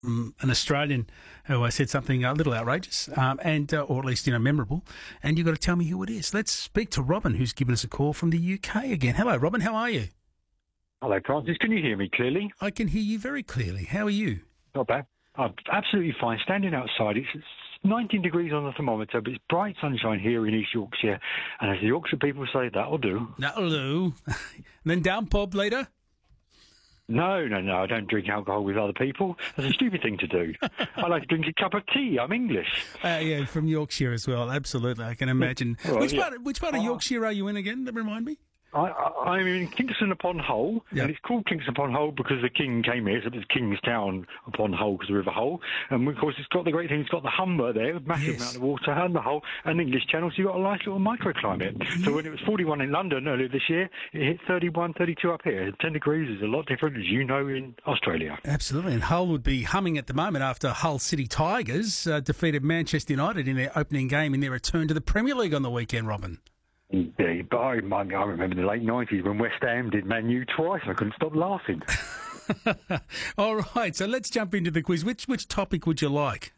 an Australian who said something a little outrageous, or at least memorable, and you've got to tell me who it is. Let's speak to Robin, who's given us a call from the UK again. Hello, Robin. How are you? Hello, Francis. Can you hear me clearly? I can hear you very clearly. How are you? Not bad. I'm absolutely fine. Standing outside, it's 19 degrees on the thermometer, but it's bright sunshine here in East Yorkshire. And as the Yorkshire people say, that'll do. That'll do. Then down pub later? No. I don't drink alcohol with other people. That's a stupid thing to do. I like to drink a cup of tea. I'm English. Yeah, from Yorkshire as well. Absolutely. I can imagine. Well, which part of Yorkshire are you in again? Remind me. I'm in Kingston upon Hull, Yep. and it's called Kingston upon Hull because the king came here, so it's Kingstown upon Hull because of the River Hull. And of course, it's got the great thing, it's got the Humber there, massive amount of water, and the Hull, and the English Channel, so you've got a nice little microclimate. So when it was 41 in London earlier this year, it hit 31, 32 up here. 10 degrees is a lot different, as you know, in Australia. Absolutely, and Hull would be humming at the moment after Hull City Tigers defeated Manchester United in their opening game in their return to the Premier League on the weekend, Robin. Yeah, but I remember the late 90s when West Ham did Man U twice. I couldn't stop laughing. All right, so let's jump into the quiz. Which topic would you like?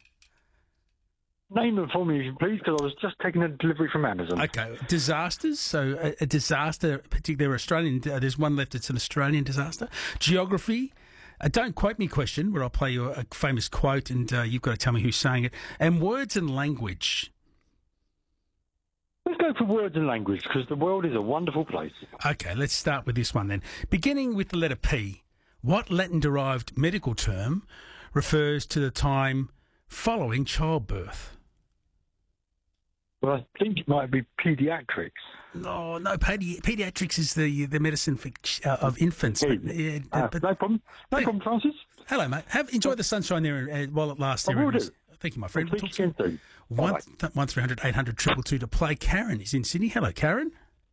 Name them for me, please, because I was just taking a delivery from Amazon. Okay, disasters. So a disaster, particularly Australian. There's one left. It's an Australian disaster. Geography. A don't quote me question, where I'll play you a famous quote, and you've got to tell me who's saying it. And words and language. Let's go for words and language, because the world is a wonderful place. Okay, let's start with this one then. Beginning with the letter P, what Latin-derived medical term refers to the time following childbirth? Well, I think it might be paediatrics. No, paediatrics is the medicine of infants. But, no problem. No problem, Francis. Hello, mate. Enjoy the sunshine there while it lasts. I will do. Thank you, my friend. We'll talk again soon. 1300 800 222 to play. Karen is in Sydney. Hello, Karen.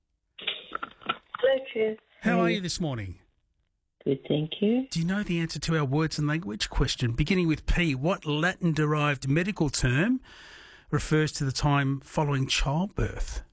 Hello, Chris. How are you this morning? Good, thank you. Do you know the answer to our words and language question? Beginning with P, what Latin-derived medical term refers to the time following childbirth?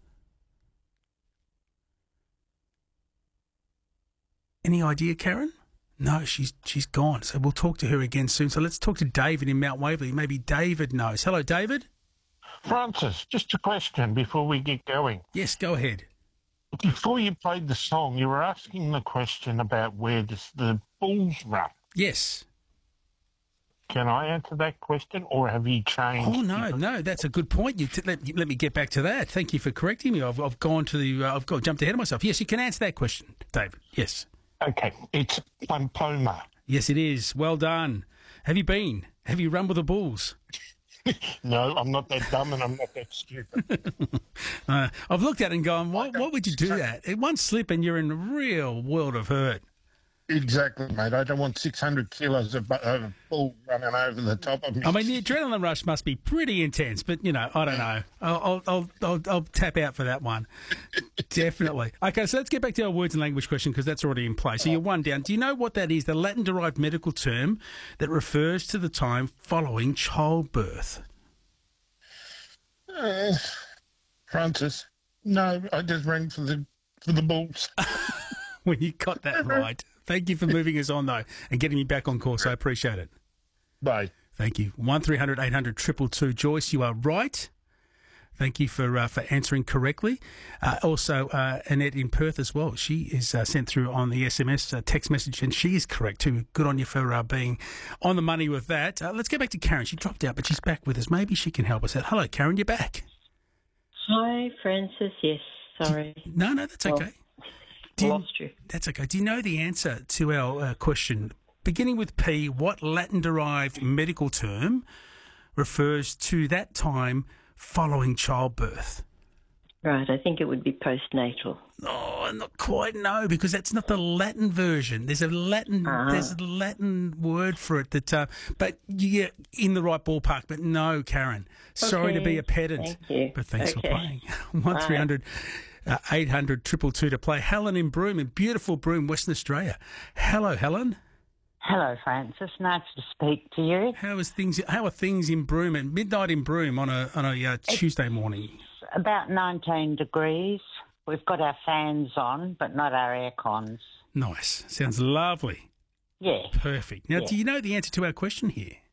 Any idea, Karen? No, she's gone. So we'll talk to her again soon. So let's talk to David in Mount Waverley. Maybe David knows. Hello, David. Francis, just a question before we get going. Yes, go ahead. Before you played the song, you were asking the question about where the bulls run. Yes. Can I answer that question, or have you changed? Oh no, that's a good point. Let me get back to that. Thank you for correcting me. I've gone to the jumped ahead of myself. Yes, you can answer that question, David. Yes. Okay, it's Pampoma. Yes, it is. Well done. Have you been? Have you run with the bulls? No, I'm not that dumb and I'm not that stupid. I've looked at it and gone, what would you do that? One slip and you're in a real world of hurt. Exactly, mate. I don't want 600 kilos of bull running over the top of me. I mean, the adrenaline rush must be pretty intense, but, I don't know. I'll tap out for that one. Definitely. Okay, so let's get back to our words and language question because that's already in place. So you're one down. Do you know what that is, the Latin-derived medical term that refers to the time following childbirth? Francis, no, I just rang for the bulls. Well, you got that right. Thank you for moving us on, though, and getting me back on course. I appreciate it. Bye. Thank you. 1300 800 222. Joyce, you are right. Thank you for answering correctly. Also, Annette in Perth as well. She is sent through on the SMS text message, and she is correct too. Good on you for being on the money with that. Let's get back to Karen. She dropped out, but she's back with us. Maybe she can help us out. Hello, Karen. You're back. Hi, Francis. Yes, sorry. No, that's okay. Lost you. That's okay. Do you know the answer to our question? Beginning with P, what Latin-derived medical term refers to that time following childbirth? Right, I think it would be postnatal. Oh, not quite, no, because that's not the Latin version. There's a Latin word for it that, but you're in the right ballpark. But no, Karen, sorry to be a pedant. Thank you. But thanks for playing. 1300 800 222 to play. Helen in Broome, in beautiful Broome, Western Australia. Hello, Helen. Hello, Francis. Nice to speak to you. How are things in Broome at midnight in Broome on a Tuesday morning? It's about 19 degrees. We've got our fans on, but not our air cons. Nice. Sounds lovely. Yeah. Perfect. Now, do you know the answer to our question here?